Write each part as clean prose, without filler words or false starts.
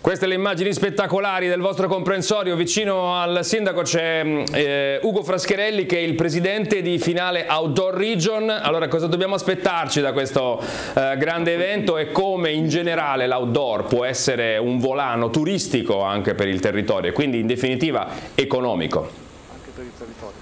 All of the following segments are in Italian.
Queste le immagini spettacolari del vostro comprensorio. Vicino al sindaco c'è Ugo Fraschirelli, che è il presidente di Finale Outdoor Region. Allora, cosa dobbiamo aspettarci da questo grande evento e come in generale l'outdoor può essere un volano turistico anche per il territorio e quindi in definitiva economico? Anche per il territorio.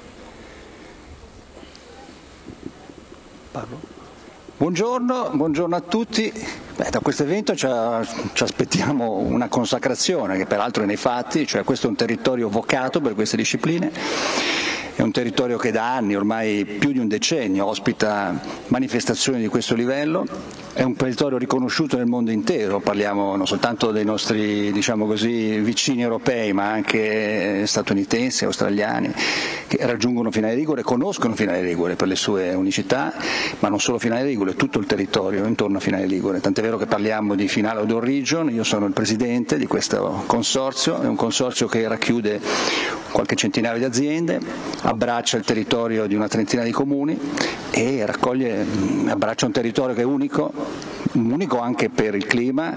Parlo? Buongiorno a tutti. Da questo evento ci aspettiamo una consacrazione che peraltro è nei fatti, cioè questo è un territorio vocato per queste discipline, è un territorio che da anni, ormai più di un decennio, ospita manifestazioni di questo livello, è un territorio riconosciuto nel mondo intero, parliamo non soltanto dei nostri, diciamo così, vicini europei, ma anche statunitensi, australiani, che raggiungono Finale Ligure, conoscono Finale Ligure per le sue unicità, ma non solo Finale Ligure, tutto il territorio intorno a Finale Ligure. Tant'è vero che parliamo di Finale Outdoor Region, io sono il presidente di questo consorzio, è un consorzio che racchiude qualche centinaio di aziende, abbraccia il territorio di una trentina di comuni e abbraccia un territorio che è unico anche per il clima,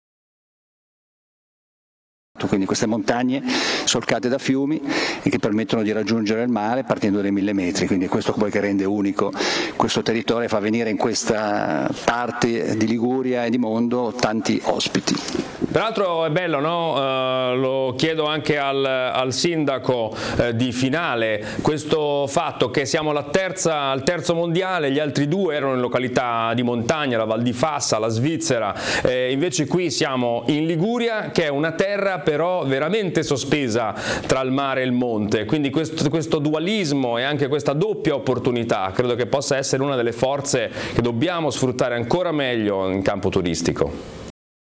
quindi queste montagne solcate da fiumi e che permettono di raggiungere il mare partendo dai 1000 metri, quindi è questo poi che rende unico questo territorio e fa venire in questa parte di Liguria e di mondo tanti ospiti. Peraltro è bello, no? Lo chiedo anche al sindaco di Finale, questo fatto che siamo al terzo mondiale, gli altri due erano in località di montagna, la Val di Fassa, la Svizzera, invece qui siamo in Liguria, che è una terra però veramente sospesa tra il mare e il monte, quindi questo dualismo e anche questa doppia opportunità credo che possa essere una delle forze che dobbiamo sfruttare ancora meglio in campo turistico.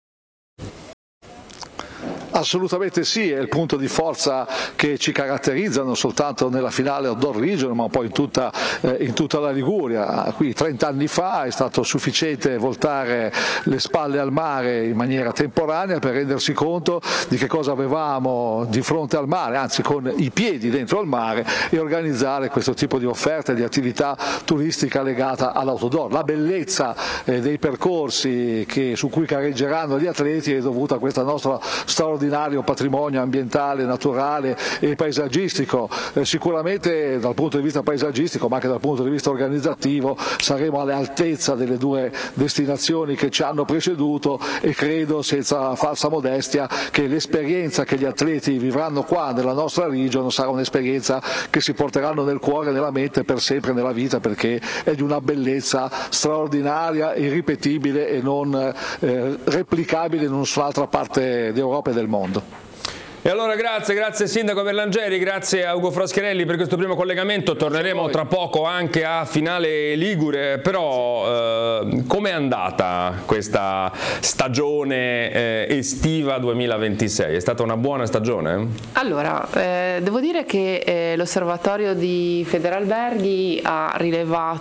Assolutamente sì, è il punto di forza che ci caratterizza non soltanto nella Finale Outdoor Region ma poi in tutta la Liguria. Qui 30 anni fa è stato sufficiente voltare le spalle al mare in maniera temporanea per rendersi conto di che cosa avevamo di fronte al mare, anzi con i piedi dentro al mare, e organizzare questo tipo di offerta e di attività turistica legata all'outdoor. La bellezza dei percorsi su cui gareggeranno gli atleti è dovuta a questa nostra straordinaria patrimonio ambientale, naturale e paesaggistico. Sicuramente dal punto di vista paesaggistico ma anche dal punto di vista organizzativo saremo all'altezza delle due destinazioni che ci hanno preceduto e credo senza falsa modestia che l'esperienza che gli atleti vivranno qua nella nostra region sarà un'esperienza che si porteranno nel cuore e nella mente per sempre nella vita, perché è di una bellezza straordinaria, irripetibile e non replicabile in nessun'altra parte d'Europa e del mondo. E allora grazie Sindaco Berlangeri, grazie a Ugo Fraschirelli per questo primo collegamento. Torneremo tra poco anche a Finale Ligure, però com'è andata questa stagione estiva 2026? È stata una buona stagione? Allora, devo dire che l'osservatorio di Federalberghi ha rilevato